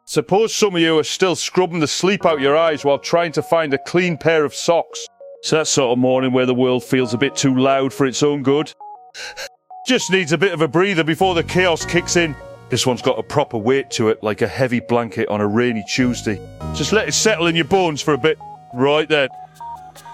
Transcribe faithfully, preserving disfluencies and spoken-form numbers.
Suppose some of you are still scrubbing the sleep out your eyes while trying to find a clean pair of socks. It's that sort of morning where the world feels a bit too loud for its own good. Just needs a bit of a breather before the chaos kicks in. This one's got a proper weight to it, like a heavy blanket on a rainy Tuesday. Just let it settle in your bones for a bit. Right then.